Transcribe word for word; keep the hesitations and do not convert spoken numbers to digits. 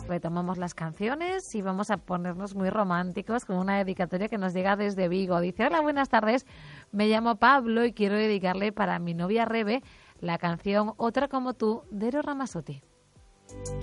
retomamos las canciones y vamos a ponernos muy románticos con una dedicatoria que nos llega desde Vigo. Dice: hola, buenas tardes, me llamo Pablo y quiero dedicarle para mi novia Rebe la canción Otra como tú de Eros Ramazzotti.